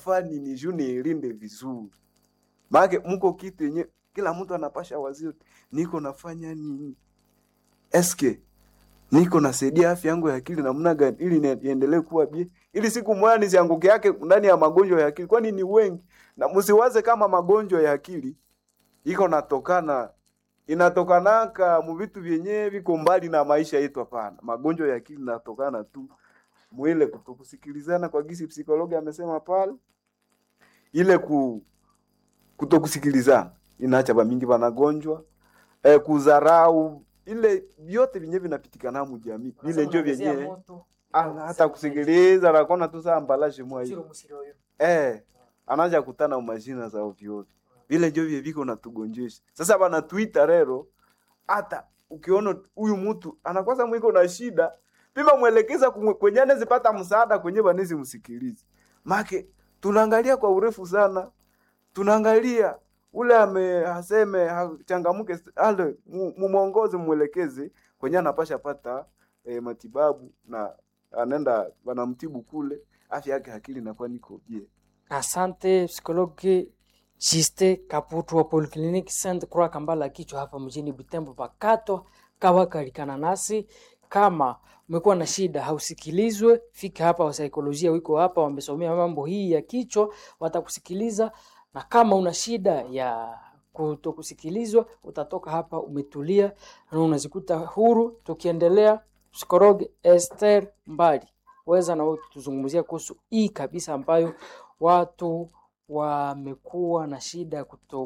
nafani ni juu niilinde vizuri. Maana mko kitu yenye kila mtu anapasha wazio, niko nafanya nini? Eske niko nasaidia afya yangu ya akili namna gani ili niendelee kuwa bie, ili siku moja nisianguke yake ndani ya magonjwa ya akili, kwani ni wengi. Na msiwaze kama magonjwa ya akili iko inatokanaka mu vitu vyenyewe viko mbali na maisha yetu. Hapana, magonjwa ya akili natokana tu mwile kutokusikilizana, kwa gisi psikologi amesema pale, ile kutokusikilizana inaacha ba mingi wanagonjwa, kudharau, ile vyote vyenyewe vinapitikana mu jamii. Ile ndio vyenyewe hata kusikiliza na kona tu saa ambalaje mwa hiyo anaanza kutana umajina za ovyo ovyo. Vile ndio viko natugonjesha. Sasa bana Twitter leo, hata ukiona huyu mtu anakosa mwiko na shida, pima muelekeza kwenye anazipata msaada kwenye banezi msikilize. Make tunaangalia kwa urefu sana. Tunaangalia ule aseme changamuke, ale muongoze muelekeze kwenye anapasha pata matibabu, na anaenda wanamtibu kule, afya yake akili inakuwa niko bie. Asante psikologi Juste Kaputu wa Polyclinic Sainte Croix Kambala Kichwa hapa mjini Butembo Pakato kawakarikana nasi. Kama umekuwa na shida hausikilizwe, fika hapa, wa saikolojia wiko hapa, wamesomea mambo hii ya kichwa, watakusikiliza. Na kama una shida ya kutokusikilizwa, utatoka hapa umetulia na unazikuta huru. Tukiendelea, psikologi Esther Mbali, weza na wewe tuzungumzia kuhusu hii kabisa ambayo watu wamekuwa na shida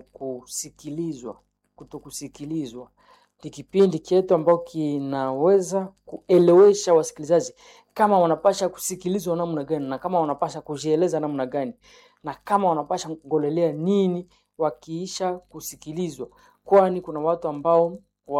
kutokusikilizwa. Ni kipindi chetu ambao kinaweza kuelewesha wasikilizaji kama wanapasha kusikilizwa namna gani, na kama wanapasha kujieleza namna gani, na kama wanapasha ngolelea nini wakiisha kusikilizwa. Kwani kuna watu ambao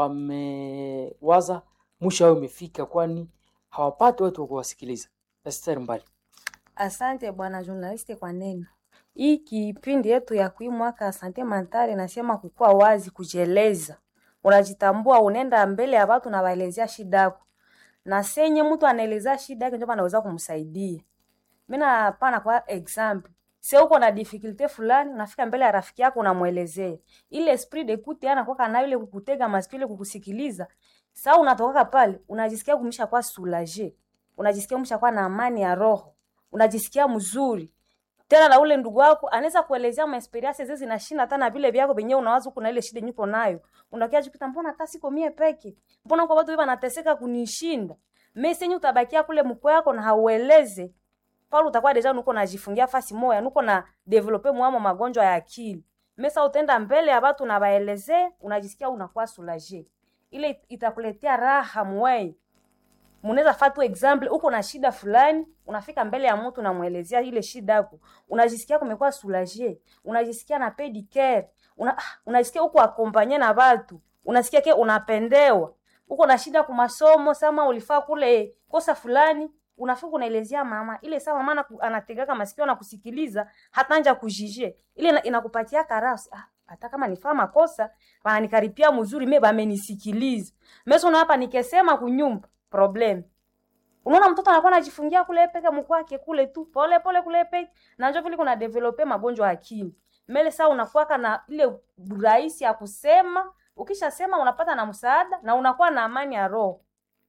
wamewaza mwisho wao umefika, kwani hawapati watu wa kuwasikiliza. Esther Mbali. Asante bwana journaliste kwa neno. Hii kipindi yetu ya kui mwaka sante mentale nasema kukua wazi, kujieleza. Unajitambua, unaenda mbele ya watu na waelezea shida yako. Na senye mtu anaeleza shida yake ndio anaweza kumsaidia. Mimi napana kwa example. Sio uko na difficulty fulani, unafika mbele ya rafiki yako unamuelezea. Ile esprit d'écoute anakuwa kana ile kukutega masikio, kukusikiliza. Sasa unatoka pale, unajisikia kumsha kwa soulager. Unajisikia kumsha kwa na amani ya roho. Unajisikia mzuri. Tena na ule ndugu wako anaweza kuelezea ma experiences hizi zinashinda hata na vile vyako wenyewe unawaza kuna ile shida nyuko nayo. Unakia jipita, mbona hata siko mie peke? Mbona kwa watu wanateseka kunishinda? Mimi senyu utabakia kule mko yako na haueleze. Paulo utakuwa deja nuko najifungia fasi moya, nuko na developer mwamo magonjwa ya akili. Mesa utenda mbele ya watu na waeleze, unajisikia unakuwa soulager. Ile itakuletea raha mwei. Munaweza fatu example, uko na shida fulani, unafika mbele ya mtu na muelezea ile shida yako. Unajisikia kumekuwa soulager, unajisikia na pedicare, unajisikia uko accompagné na watu, unasikia ke unapendewa. Uko na shida kwa masomo, sama ulifaa kule kosa fulani, unafika unaelezea mama. Ile sawa mama anategaka masikio na kusikiliza, hatanja kujije. Ile inakupatia karasi. Hata kama nifaa makosa, wananikaripia mzuri, mimi bamenisikiliza. Meso na hapa nikesema kunyumba problem. Unaona mtoto anakuwa anajifungia kule peke mkwake kule tu, pole pole kule peke, na njoo vile kuna developer magonjwa ya akili. Mbele saa unakuwa na ile urahisi ya kusema, ukishasema unapata na msaada na unakuwa na amani ya roho.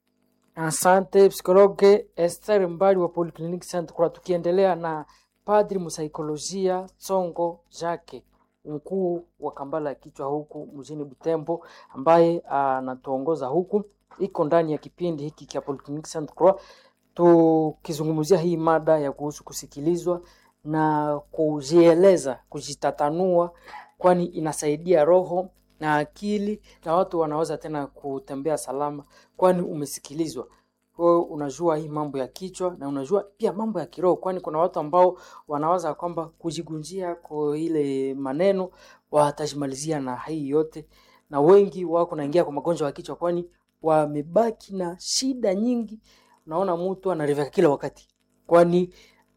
Asante psikologe Esther Mbali wa Polyclinic Sainte Croix. Tukiendelea na padri msaikolojia Tsongo Jacques, mkuu wa Kambala Kichwa huku mjini Butembo, ambaye anatuongoza huku, iko ndani ya kipindi hiki cha Polyclinic Sainte Croix, tukizungumzia hii mada ya kuhusu kusikilizwa na kujieleza, kujitatanua, kwani inasaidia roho na akili, na watu wanaweza tena kutembea salama kwani umesikilizwa. Kwa unajua hii mambo ya kichwa na unajua pia mambo ya kiroho, kwani kuna watu ambao wanawaza kwamba kujigunjia kwa ile maneno watajimalizia na hii yote, na wengi wako naingia kwa magonjwa ya kichwa kwani wamebaki na shida nyingi. Unaona mtu anareveka kila wakati kwani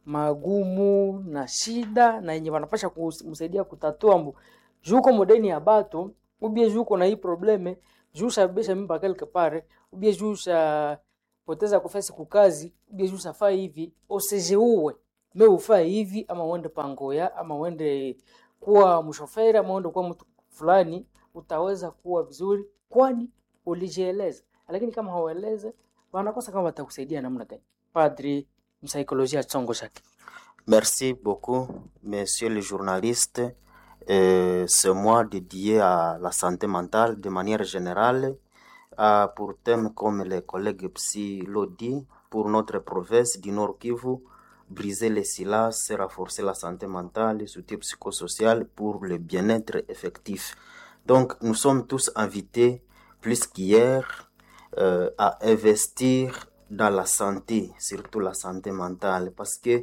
magumu na shida na yenye wanapasha kumsaidia kutatua juko modeni ya bato, ubie juko na hii probleme, jusha besha mimba quelque part, ubie jusha poteza kufasi kukazi, ubie jusha fa hivi, osejeue. me ufa hivi ama uende pangoya ama uende kuwa mshoferi ama uende kuwa mtu fulani, utaweza kuwa vizuri kwani ulijieleza. Lakini kama haueleze, wanakosa kama watakusaidia namna gani. Padri msaikolojia Tsongo Jacques. Merci beaucoup, messieurs les journalistes. Ce mois dédié à la santé mentale de manière générale a pour thème, comme les collègues psy l'ont dit, pour notre province du Nord Kivu, briser les silences, renforcer la santé mentale, le soutien psychosocial pour le bien-être effectif. Donc, nous sommes tous invités, plus qu'hier, à investir dans la santé, surtout la santé mentale, parce que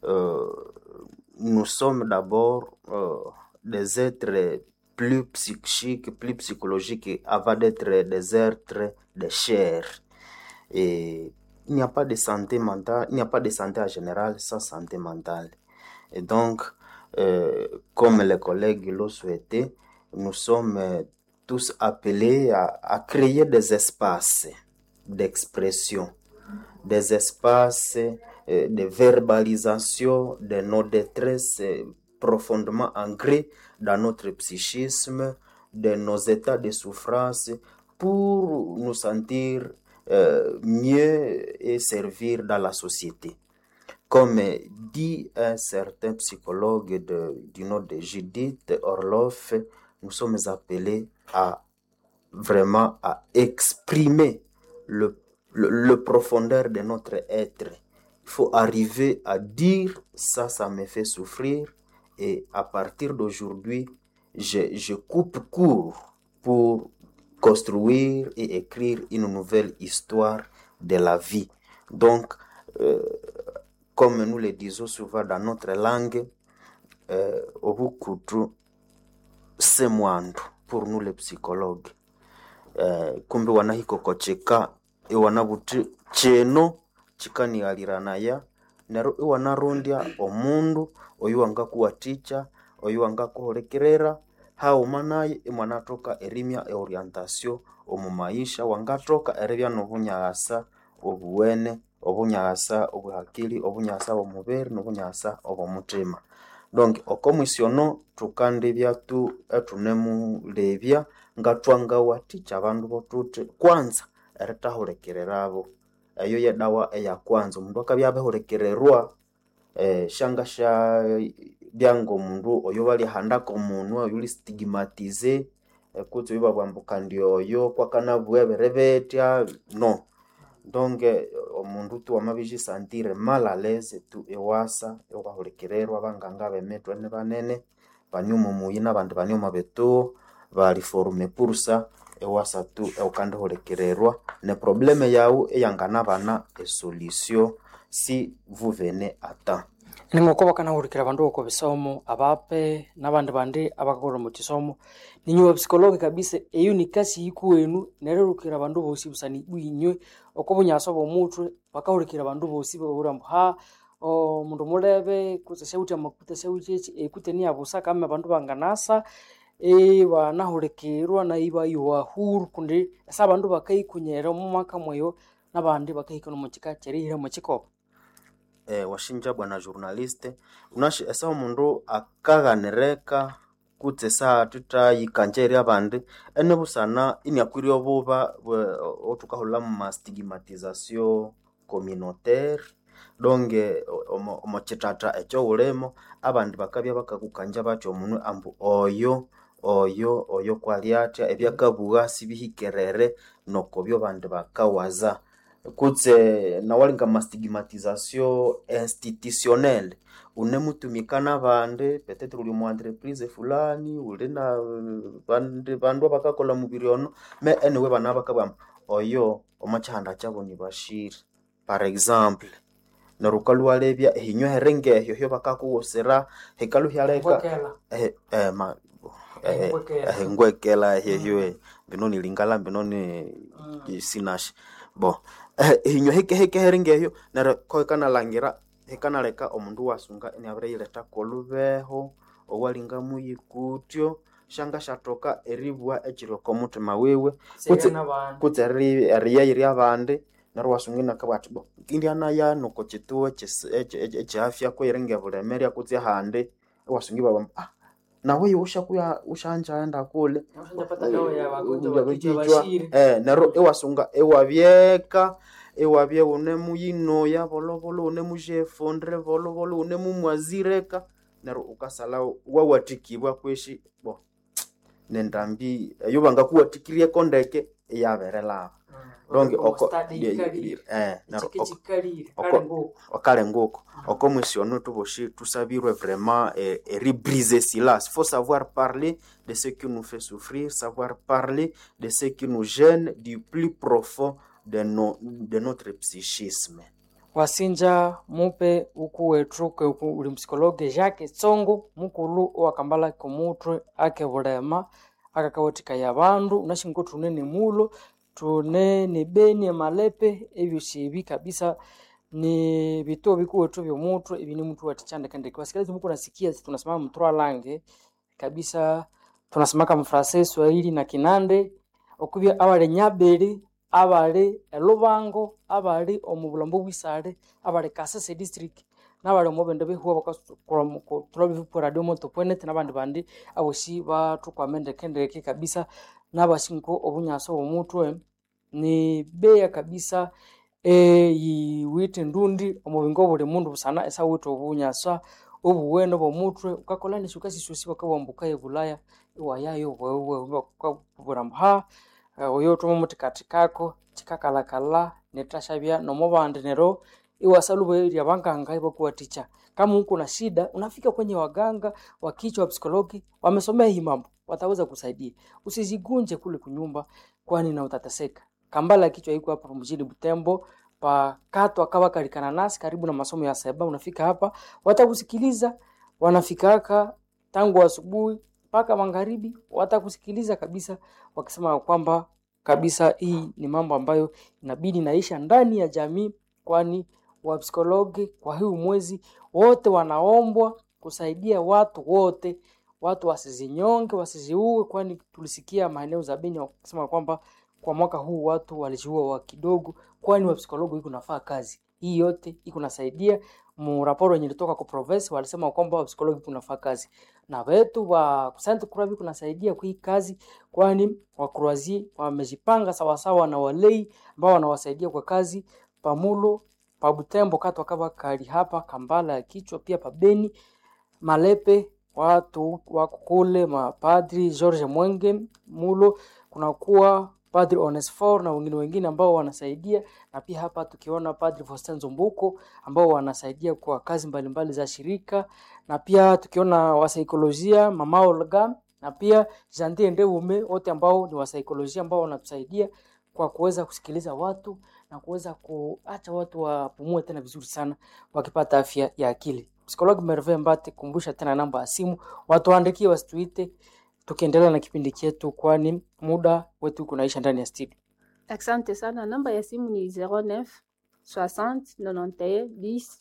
nous sommes d'abord des êtres plus psychiques, plus psychologiques, avant d'être des êtres de chair. Et il n'y a pas de santé mentale, il n'y a pas de santé en général sans santé mentale. Et donc, comme les collègues l'ont souhaité, nous sommes tous appelés à créer des espaces d'expression, des espaces de verbalisation de nos détresses profondément ancrées dans notre psychisme, de nos états de souffrance, pour nous sentir mieux et servir dans la société. Comme dit un certain psychologue du nom de Judith Orloff, nous sommes appelés à vraiment à exprimer le profondeur de notre être. Il faut arriver à dire ça me fait souffrir, et à partir d'aujourd'hui, je coupe court pour construire et écrire une nouvelle histoire de la vie. Donc, comme nous le disons souvent dans notre langue, obukutu semwandu pour nous les psychologues. Kumbe wanahikokocheka iwanabuti cheno chikani aliranaya nero iwanarundya omundu oyu wangakuwa ticha oyu wangakuholekerera haumanaye imwanatoka erimya orientation omumaisha wangatoka eribya nobunyagasa obuwene obunyagasa obuhakili obunyagasa omubiri nobunyagasa obomutima. Donc okomisiono tukandibya tu etunemulebya ngatwanga waticha abandu botuti kwanza eritahulekererabo. Eyo yedawa eya kwanza omundu akabya abehulekererwa shanga sha byango mundu oyo bali handako munwa yuli stigmatize kuti biba bwambuka ndioyo kwakana bweberebetya no. Donc omundu tu amabiji sentire mal à l'aise tu ewasa yobahulekererwa banganga bemetwa ne banene banyumu muyina bantu banyuma betu bali forme pour ça ewasa tu eukande hulekererwa ne problème yao eyangana bana e solution si vous venez à temps. Nimoko kana hulikira bandu uko bisomo abape nabandi bandi abakakora mu kisomo ninyo psikologi kabisa eyo ni kasi ikuwenu nererukira bandu bosi busani bwinywe okobunyaso bomutwe bakahulikira bandu bosi boburambo ha o mundu mulebe kuzashauti amakuta shauti ekuteni abusa kama bandu banganasa banahulikirwa na iba yuwa huru kundi asa bandu bakayikunyera mu maka moyo nabandi bakayikono mu kikakeri mu kikopo. Washinja bwana journaliste unashi esa omundu akaganireka kutse saa tutayikanjeri abandi ene busana inyakwiri obuba otukahula mu stigmatisation communautaire. Donc omochitata echo ulemo abandi bakabya bakakukanja batyo omundu ambu oyo kwaliatya ebyakabuga sibihikerere nokobyo bandi bakawaza kutse na walinga stigmatisation institutionnelle unemutumikana bande peut-être uli mu entreprise fulani uli na bandu bakakola mubiriono me anyway bana bakabamba oyo omachanda chabo ni bashiri par exemple narukalu walebya hinyo herenge hyo bakakuwosera hekalu hyaleka ngwekela hyo binoni lingala binoni sinash bo hinyo heke herenge hyo nara koikana langira hekana leka omundu wasunga ni abreyileta kolubeho owalinga muyikutyo shanga shatoka eribwa echiro komutima wewe kutse riya abande naro wasungina kabati bo kindi anaya noko chituo cha afya ko irenge bulemeri akutya hande wasungi baba nawe ushanja enda kule Unapata dawa ya wagonjwa wa kichwa bashiri. Naro ewasunga ewabyeka ewabye une muyino ya volovolo une mujefondre volovolo une mumwazireka naro ukasala wawatikibwa kweshi bo nendambi yo banga kuwatikirie kondeke yaberela donc okale ngoko oko mwishono tuboshi tusabirwe vraiment rebriser silence. Faut savoir parler de ce qui nous fait souffrir, savoir parler de ce qui nous gêne du plus profond de notre psychisme. Wasinja mupe uku wetruke uku uli psikologe Jacques Tsongo mukulu wakambala kumutwe ake bulema akakawatika ya bandu unashingo tunene mulo tunene beni malepe ebyo shibi kabisa ni bito bikuwe tu byo mutwe ibi ni mtu watichanda kende kwa sikiliza muko nasikia tunasema mtwa lange kabisa tunasema kama Francais Swahili na Kinande okubya abale nyaberi abale elubango abale omubulambo bwisare abale Kasese district nabale mobende behuwa bakakora tulabivu kwa radio moto point nabandi bandi aboshi batukwamende kendeke kabisa nabashinko obunyaso omutwe ni beya kabisa yiwite ndundi omubingo buli mundu busana esa wito obunyasa obuweno bomutwe ukakolani shukasisusi bakawambuka ebulaya iwayayo wewe kuburamha oyo tomomuti katikako chikakalakala netashabya nomobande nero iwasalube ya banganga ibokuwa ticha kama uko na shida unafika kwenye waganga wa kichwa psikologi wamesomea hii mambo wataweza kusaidia usijigunje kule kunyumba kwani na utateseka. Kambala kichwa iko hapa mjini Butembo pa kato akawa kalikana nasi karibu na masomo ya seba unafika hapa watakusikiliza wanafikaka tangu asubuhi mpaka magharibi watakusikiliza kabisa wakisema kwamba kabisa hii ni mambo ambayo inabidi naisha ndani ya jamii kwani wa psikologi kwa huu mwezi wote wanaombwa kusaidia watu wote watu wasizinyonge wasiziue kwani tulisikia maeneo za Beni wakisema kwamba kwa mwaka huu watu walijiua wa kidogo kwani wa psikologi iko nafaa kazi hii yote iko nasaidia mu raporo yenye ilitoka kwa province walisema kwamba wa psikologi iko nafaa kazi na wetu wa Sainte Croix iko nasaidia kwa hii kazi kwani wa Croazi wamejipanga sawa sawa na walei ambao wanawasaidia kwa kazi pamulo pa Butembo kato akaba kali hapa Kambala ya kichwa pia pa Beni Malepe watu wako kule mapadri George Mwenge mulo kunakuwa Padri Onesfor na wengine ambao wanasaidia na pia hapa tukiona Padri Faustin Zombuko ambao wanasaidia kwa kazi mbalimbali za shirika na pia tukiona wasaikolojia Mama Olga na pia Jantie Ndeume wote ambao ni wasaikolojia ambao wanatusaidia kwa kuweza kusikiliza watu na kuweza kuacha watu wapumue tena vizuri sana wakipata afya ya akili. Psikologi Merve Mbate kumbusha tena namba ya simu watu waandikie wasituite tukiendelea na kipindi chetu kwani muda wetu kunaisha ndani ya studio. Asante sana, namba ya simu ni 09 60 91 10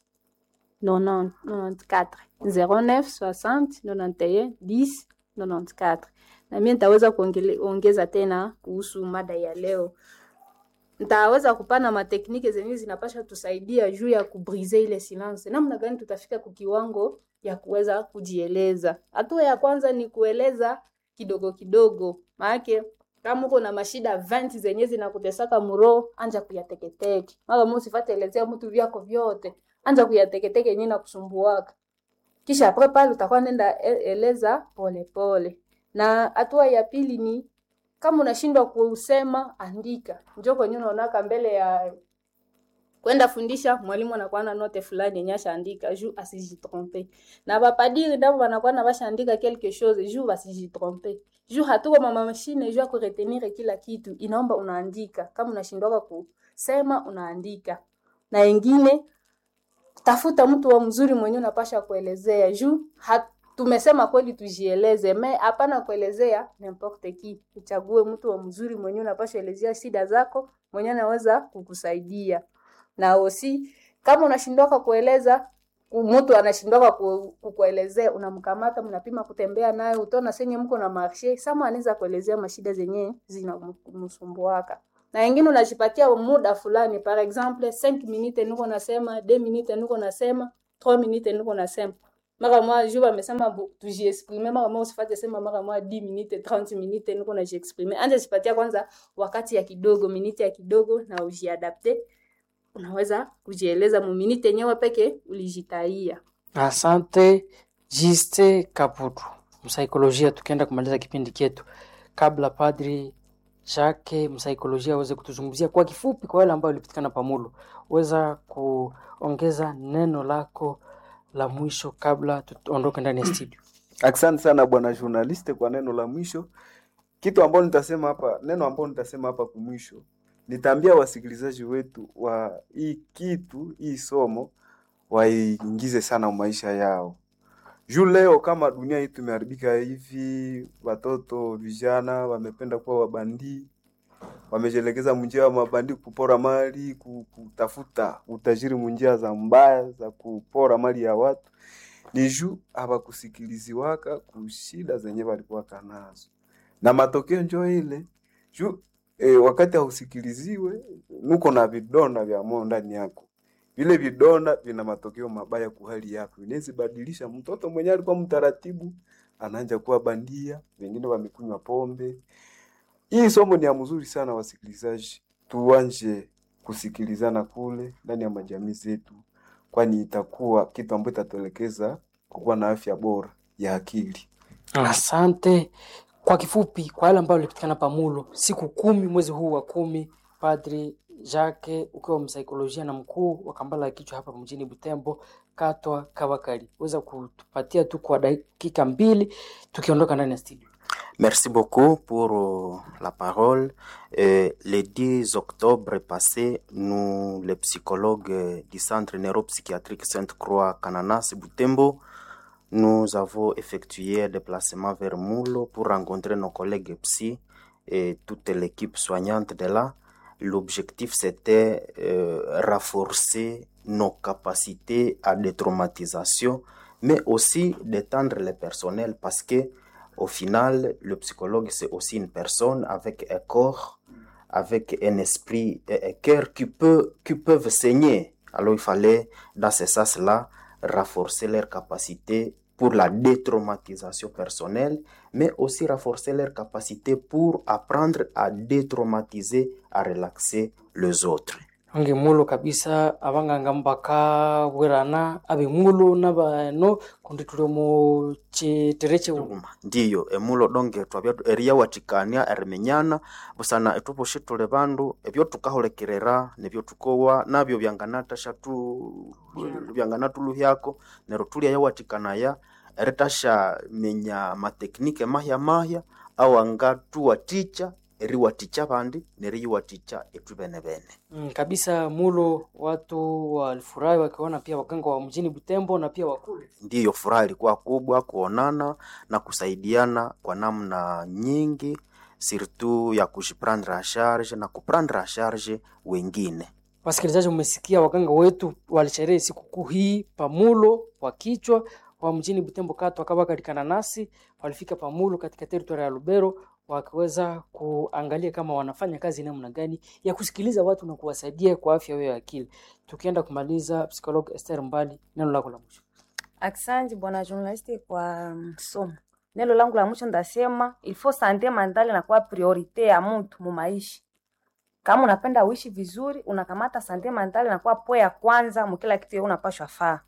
94 09 60 91 10 94. Na mimi nitaweza kuongeza tena kuhusu mada ya leo. Nitaweza kupana matekniki zenye zinapasha tusaidia juu ya kubrize ile silence. Namna gani tutafika kwa kiwango ya kuweza kujieleza. Hatua ya kwanza ni kueleza kidogo kidogo. Maana kama uko na mashida 20 zenye zinakutesaka muro, anja kuyateketeke. Mara mimi usifate elezea mtu vyako vyote. Anja kuyateketeke yenyewe na kusumbuaka. Kisha après pale utakuwa nenda eleza pole pole. Na hatua ya pili ni kama unashindwa kusema andika. Njoo kwenye unaonaka mbele ya kwenda fundisha mwalimu anakuwa na note fulani nyasha andika juu asijitrompe. Na bapadiri ndabo wanakuwa na basha andika quelque chose juu asijitrompe. Juu hatuko mama machine juu ya retenir kila kitu. Inaomba unaandika. Kama unashindwa kusema unaandika. Na wengine tafuta mtu wa mzuri mwenye unapasha kuelezea juu tumesema kweli tujieleze me hapana kuelezea n'importe qui. Uchague mtu wa mzuri mwenye unapasha elezea shida zako mwenye anaweza kukusaidia. Na osi kama unashindwa kueleza mtu anashindwa kukuelezea unamkamata mnapima kutembea naye utaona senye mko na marché sama anaweza kuelezea mashida zenyewe zinamsumbuaka. na wengine unajipatia muda fulani, par exemple 5 minutes niko nasema, 2 minutes niko nasema, 3 minutes niko nasema. Mara moja juu wamesema tujiexprimer, mara moja usifate sema mara moja 10 minutes 30 minutes niko na jiexprimer. Anje jipatia kwanza wakati ya kidogo, minute ya kidogo na ujiadapte. Unaweza kujieleza mu minute yenyewe peke ulijitaia. Asante Juste Kaputu, msaikolojia. Tukienda kumaliza kipindi chetu, kabla Padri Jacques msaikolojia aweze kutuzungumzia kwa kifupi kwa wale ambao walipitikana pamulo, weza kuongeza neno lako la mwisho kabla tuondoke ndani ya studio. Asante sana bwana journaliste kwa neno la mwisho. Kitu ambao nitasema hapa, neno ambao nitasema hapa kwa mwisho, nitaambia wasikilizaji wetu wa hii somo waingize sana maisha yao. Juu leo kama dunia hii tumeharibika hivi, watoto vijana wamependa kuwa wabandi, wamejelekeza njia ya mabandi kupora mali, kutafuta utajiri njia za mbaya za kupora mali ya watu. Ni juu hawakusikiliziwaka kushida zenye walikuwa kanazo. Na matokeo njoo ile juu wakati hausikiliziwe nuko na vidonda vya moyo ndani yako. Vile vidonda vina matokeo mabaya kwa hali yako. Inaweza badilisha mtoto mwenye alikuwa mtaratibu anaanza kuwa bandia, wengine wamekunywa pombe. Hii somo ni ya mzuri sana wasikilizaji. Tuanje kusikilizana kule ndani ya majamii zetu, kwani itakuwa kitu ambacho itatuelekeza kuwa na afya bora ya akili. Asante. Kwa kifupi kwa wale ambao walipitikana pamulo siku 10 mwezi huu wa 10, Padri Jacques ukiwa msaikolojia na mkuu wa Kambala ya Kichwa hapa mjini Butembo, Katwa Kabakari, weza kutupatia tu kwa dakika 2 tukiondoka ndani ya studio. Merci beaucoup pour la parole. Le 10 octobre passé, nous, les psychologues du Centre neuropsychiatrique Sainte-Croix Cananas Butembo, nous avons effectué un déplacement vers Moulo pour rencontrer nos collègues psy et toute l'équipe soignante de là. L'objectif, c'était renforcer nos capacités à détraumatisation, mais aussi d'étendre le personnel parce que au final, le psychologue, c'est aussi une personne avec un corps, avec un esprit et un cœur qui peuvent saigner. Alors, il fallait, dans ce sens-là, renforcer leurs capacités pour la détraumatisation personnelle, mais aussi renforcer leurs capacités pour apprendre à détraumatiser, à relaxer les autres. Ange mulo kabisa abanganga mbaka werana abe mulo nabano kunditule mu chitereche ndiyo emulo donge twabya eria watikania ermenyana busana etuposhitule bandu ebyo tukaholekerera nebyo tukowa nabyo byanganata shatu byanganatu luhyako nero tulia yawatikanaya eritasha menya mateknike mahya au angatu waticha eriwaticha bandi neriwaticha etubene bene. Kabisa mulo watu walifurahi wakiona pia waganga wa mjini Butembo na pia wakule. Ndiyo furaha ilikuwa kubwa kuonana na kusaidiana kwa namna nyingi, surtout ya kujiprendre en charge na kuprendre en charge wengine. Wasikilizaji, mmesikia waganga wetu walisherehe siku hii pamulo wa Kichwa wa mjini Butembo Katwa Kabakari Kananasi walifika pamulo katika territory ya Lubero, wakiweza kuangalia kama wanafanya kazi namna gani ya kusikiliza watu na kuwasaidia kwa afya yao ya akili. Tukienda kumaliza, psychologue Esther Mbali, neno lako la mwisho. Asante bwana journaliste kwa somo. Neno langu la mwisho ndasema il faut santé mentale na kwa priorite ya mtu mu maisha. Kama unapenda uishi vizuri, unakamata santé mentale na kwa po ya kwanza mkila kitu unapaswa faa.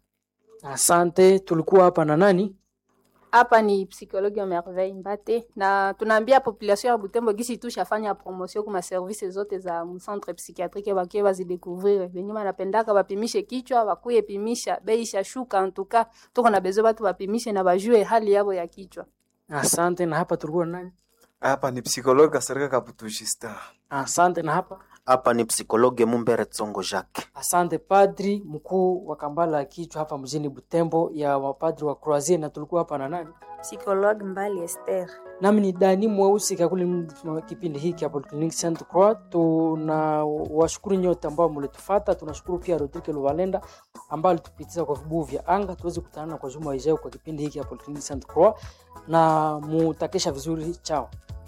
Asante. Tulikuwa hapa na nani? Hapa ni psychologue ya Merveille Mbate na tunaambia population ya Butembo gisi tushafanya promotion kwa services zote za centre psychiatrique bakie bazidécouvrir. Benye banapendaka bapimishe kichwa, bakuye pimisha, bei shashuka antuka. Tuko na bezo watu bapimishe na bajue hali yabo ya kichwa. Asante. Na hapa tulikuwa na nani? Hapa ni psychologue Kasereka Kaputujista. Asante. Na hapa ni psychologue Mumbere Tsongo Jacques. Asante. Padri mkuu wa Kambala ya Kichwa hapa mjini Butembo ya wapadri wa Croisier, na tulikuwa hapa na nani? Psychologue Mbali Esther. Nami ni Dani Mweusi kakuli kipindi hiki hapo Clinic Sainte Croix. Tunawashukuru nyote ambao mlitufuata. Tunashukuru pia Rodrigue Luvalenda ambao alitupitisha kwa vibuyu vya anga. Tuweze kukutana kwa juma ijayo kwa kipindi hiki hapo Clinic Sainte Croix, na mutakesha vizuri. Chao.